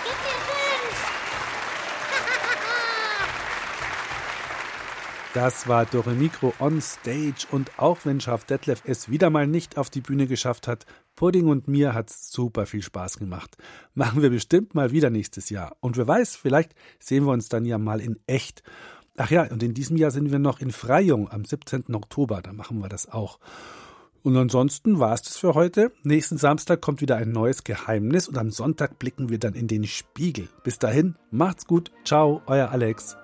Gib mir 5. Das war Dore Mikro on Stage und auch wenn Scharf Detlef es wieder mal nicht auf die Bühne geschafft hat, Pudding und mir hat's super viel Spaß gemacht. Machen wir bestimmt mal wieder nächstes Jahr. Und wer weiß, vielleicht sehen wir uns dann ja mal in echt. Ach ja, und in diesem Jahr sind wir noch in Freyung am 17. Oktober, da machen wir das auch. Und ansonsten war es das für heute. Nächsten Samstag kommt wieder ein neues Geheimnis und am Sonntag blicken wir dann in den Spiegel. Bis dahin, macht's gut. Ciao, euer Alex.